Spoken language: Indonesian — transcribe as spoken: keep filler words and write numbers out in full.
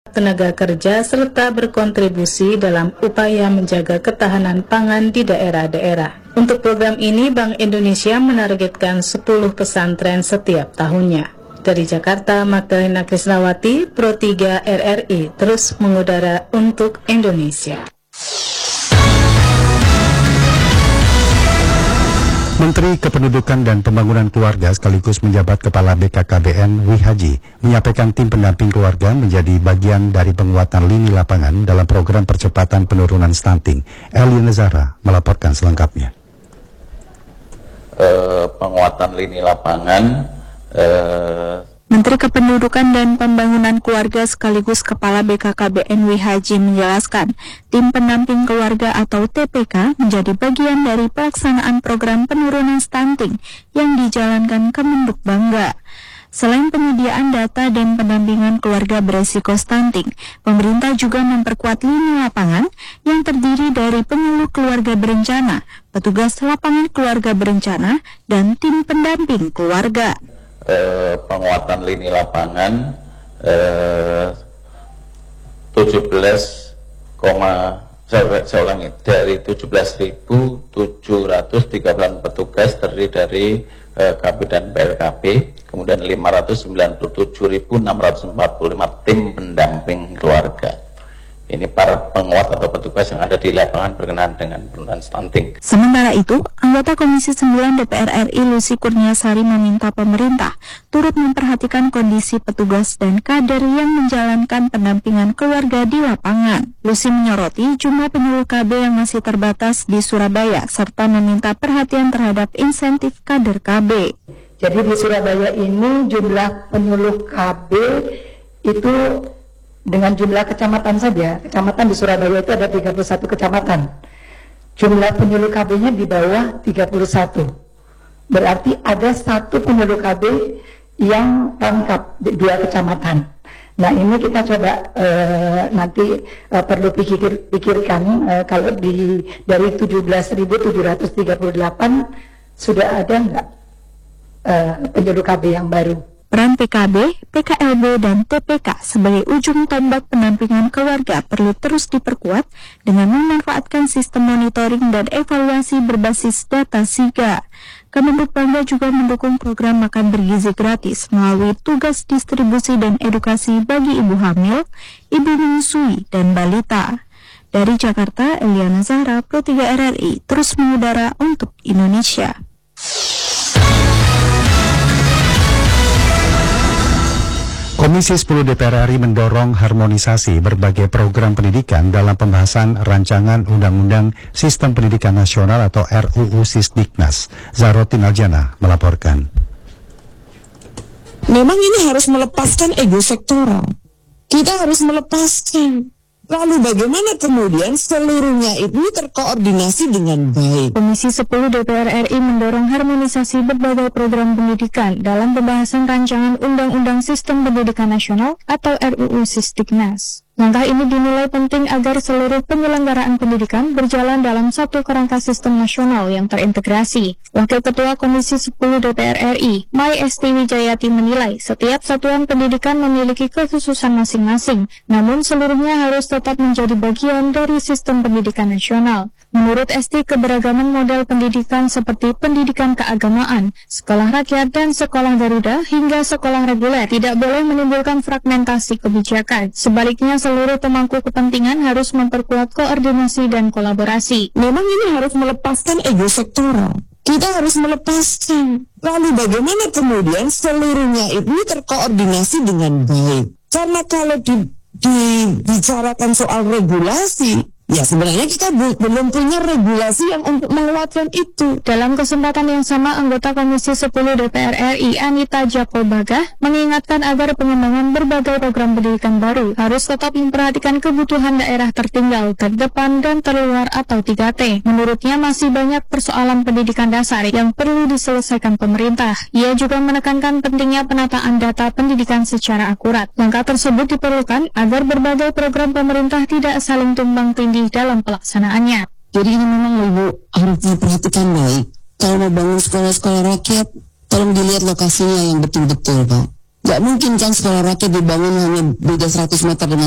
tenaga kerja serta berkontribusi dalam upaya menjaga ketahanan pangan di daerah-daerah. Untuk program ini, Bank Indonesia menargetkan sepuluh pesantren setiap tahunnya. Dari Jakarta, Magdalena Krisnawati, Pro tiga R R I, terus mengudara untuk Indonesia. Menteri Kependudukan dan Pembangunan Keluarga sekaligus menjabat Kepala B K K B N Wi Haji menyampaikan tim pendamping keluarga menjadi bagian dari penguatan lini lapangan dalam program percepatan penurunan stunting. Eli Nezara melaporkan selengkapnya. Uh, penguatan lini lapangan uh... Menteri Kependudukan dan Pembangunan Keluarga sekaligus Kepala B K K B N Wi Haji menjelaskan, tim pendamping keluarga atau T P K menjadi bagian dari pelaksanaan program penurunan stunting yang dijalankan Kemenduk Bangga. Selain penyediaan data dan pendampingan keluarga beresiko stunting, pemerintah juga memperkuat lini lapangan yang terdiri dari penyuluh keluarga berencana, petugas lapangan keluarga berencana, dan tim pendamping keluarga. Eh, penguatan lini lapangan eh, tujuh belas, saya, saya ulangi, dari tujuh belas ribu tujuh ratus tiga belas petugas terdiri dari eh, K P dan P L K P, kemudian lima ratus sembilan puluh tujuh ribu enam ratus empat puluh lima tim pendamping keluarga. Ini para penguat atau petugas yang ada di lapangan berkenaan dengan penurunan stunting. Sementara itu, anggota Komisi sembilan D P R R I Lucy Kurniasari meminta pemerintah turut memperhatikan kondisi petugas dan kader yang menjalankan pendampingan keluarga di lapangan. Lucy menyoroti jumlah penyuluh K B yang masih terbatas di Surabaya, serta meminta perhatian terhadap insentif kader K B. Jadi di Surabaya ini jumlah penyuluh K B itu dengan jumlah kecamatan saja, kecamatan di Surabaya itu ada tiga puluh satu kecamatan. Jumlah penyuluh K B-nya di bawah tiga puluh satu. Berarti ada satu penyuluh K B yang lengkap di dua kecamatan. Nah ini kita coba uh, nanti uh, perlu pikir, pikirkan uh, kalau di dari tujuh belas ribu tujuh ratus tiga puluh delapan sudah ada nggak uh, penyuluh K B yang baru. Peran P K B, P K L B, dan T P K sebagai ujung tombak pendampingan keluarga perlu terus diperkuat dengan memanfaatkan sistem monitoring dan evaluasi berbasis data SIGA. Kemenduk Bangga juga mendukung program makan bergizi gratis melalui tugas distribusi dan edukasi bagi ibu hamil, ibu menyusui, dan balita. Dari Jakarta, Eliana Zahra, Pro tiga R R I, terus mengudara untuk Indonesia. Komisi sepuluh D P R R I mendorong harmonisasi berbagai program pendidikan dalam pembahasan rancangan Undang-Undang Sistem Pendidikan Nasional atau R U U Sisdiknas. Zarotin Aljana melaporkan. Memang ini harus melepaskan ego sektoral. Kita harus melepaskan. Lalu bagaimana kemudian seluruhnya itu terkoordinasi dengan baik? Komisi sepuluh D P R R I mendorong harmonisasi berbagai program pendidikan dalam pembahasan rancangan Undang-Undang Sistem Pendidikan Nasional atau R U U Sisdiknas. Langkah ini dinilai penting agar seluruh penyelenggaraan pendidikan berjalan dalam satu kerangka sistem nasional yang terintegrasi. Wakil Ketua Komisi sepuluh D P R R I, Mai Esti Wijayati menilai setiap satuan pendidikan memiliki kekhususan masing-masing, namun seluruhnya harus tetap menjadi bagian dari sistem pendidikan nasional. Menurut Esti, keberagaman model pendidikan seperti pendidikan keagamaan, sekolah rakyat dan sekolah Garuda hingga sekolah reguler tidak boleh menimbulkan fragmentasi kebijakan. Sebaliknya, seluruh pemangku kepentingan harus memperkuat koordinasi dan kolaborasi. Memang ini harus melepaskan ego sektoral. Kita harus melepaskan. Lalu bagaimana kemudian seluruhnya itu terkoordinasi dengan baik? Karena kalau di, dibicarakan soal regulasi, ya sebenarnya kita belum punya regulasi yang untuk menguatkan itu. Dalam kesempatan yang sama, anggota Komisi sepuluh D P R R I Anita Jakobagah mengingatkan agar pengembangan berbagai program pendidikan baru harus tetap memperhatikan kebutuhan daerah tertinggal, terdepan, dan terluar atau tiga T. Menurutnya masih banyak persoalan pendidikan dasar yang perlu diselesaikan pemerintah. Ia juga menekankan pentingnya penataan data pendidikan secara akurat. Langkah tersebut diperlukan agar berbagai program pemerintah tidak saling tumbang tindih dalam pelaksanaannya. Jadi ini memang Ibu harus diperhatikan baik. Kalau mau bangun sekolah-sekolah rakyat, tolong dilihat lokasinya yang betul-betul, Pak. Gak mungkin kan sekolah rakyat dibangun hanya beda seratus meter dengan